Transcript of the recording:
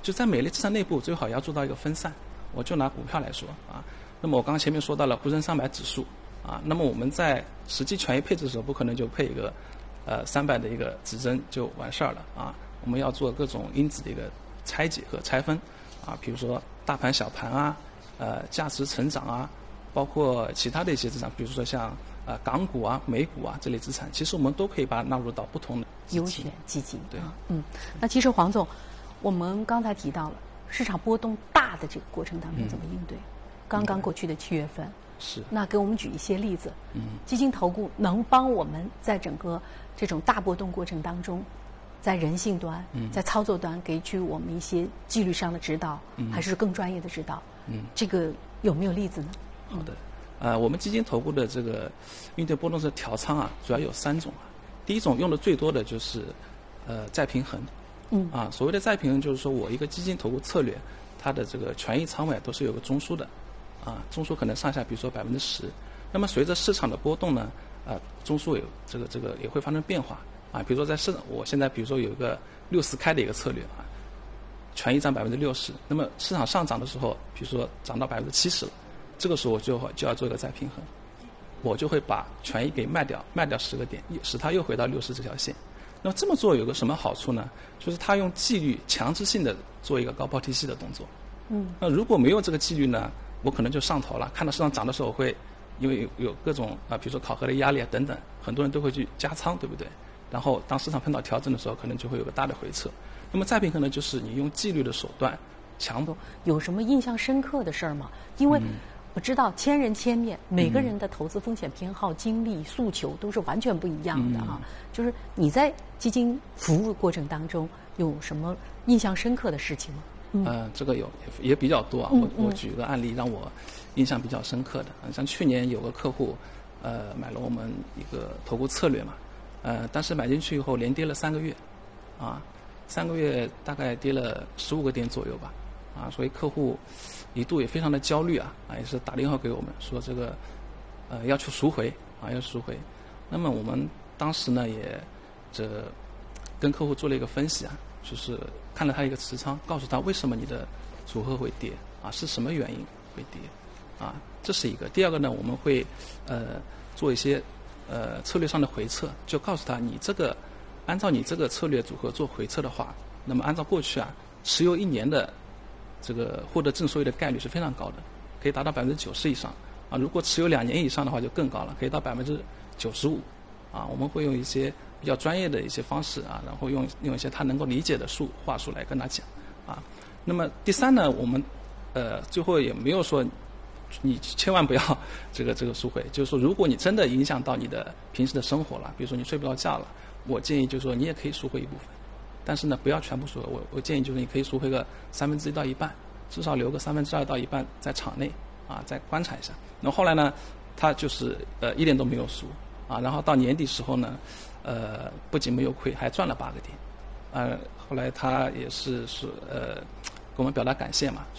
就在每类资产内部最好要做到一个分散。我就拿股票来说啊，那么我刚刚前面说到了沪深300指数啊，那么我们在实际权益配置的时候，不可能就配一个300的一个指针就完事儿了啊。我们要做各种因子的一个拆解和拆分啊，比如说大盘、小盘啊，价值成长啊，包括其他的一些资产，比如说像港股啊、美股啊这类资产，其实我们都可以把它纳入到不同的优选基金。 对， 那其实黄总，我们刚才提到了市场波动大的这个过程当中怎么应对？刚刚过去的7月份， 是那给我们举一些例子。基金投顾能帮我们在整个这种大波动过程当中，在人性端、在操作端给予我们一些纪律上的指导，还是更专业的指导？这个有没有例子呢？ 好的，我们基金投顾的这个应对波动的调仓啊，主要有3种啊。第一种用的最多的就是再平衡。所谓的再平衡就是说我一个基金投顾策略，它的这个权益仓位都是有个中枢的，中枢可能上下比如说10%。那么随着市场的波动呢，中枢有这个也会发生变化啊。比如说在市场，我现在比如说有一个60开的一个策略啊，权益占60%，那么市场上涨的时候，比如说涨到70%了，这个时候我就要做一个再平衡，我就会把权益给卖掉10个点，使它又回到60这条线。那么这么做有个什么好处呢？就是它用纪律强制性的做一个高抛低吸的动作。那如果没有这个纪律呢，我可能就上头了，看到市场涨的时候我会因为有各种比如说考核的压力啊等等，很多人都会去加仓，对不对？然后当市场碰到调整的时候，可能就会有个大的回撤。那么再平衡呢，就是你用纪律的手段强度。 有什么印象深刻的事儿吗？因为我知道千人千面，每个人的投资风险偏好、经历、诉求都是完全不一样的啊。就是你在基金服务过程当中有什么印象深刻的事情吗？ 这个也比较多啊。我举一个案例让我印象比较深刻的，像去年有个客户买了我们一个投顾策略嘛，但是买进去以后连跌了3个月，3个月大概跌了15个点左右吧，所以客户一度也非常的焦虑也是打电话给我们说这个要求赎回要赎回。那么我们当时呢也跟客户做了一个分析就是看了他一个持仓，告诉他为什么你的组合会跌是什么原因会跌这是一个。第二个呢，我们会做一些策略上的回测，就告诉他你这个按照你这个策略组合做回测的话，那么按照过去持有1年的这个获得正收益的概率是非常高的，可以达到90%以上如果持有2年以上的话就更高了，可以到95%我们会用一些比较专业的一些方式然后用一些他能够理解的话术来跟他讲那么第3呢，我们最后也没有说你千万不要这个赎回，就是说如果你真的影响到你的平时的生活了，比如说你睡不着觉了，我建议就是说你也可以赎回一部分，但是呢不要全部赎回，我建议就是你可以赎回个1/3到一半，至少留个2/3到一半在场内再观察一下。那后来呢他就是一点都没有赎然后到年底时候呢不仅没有亏，还赚了8个点后来他也是跟我们表达感谢嘛。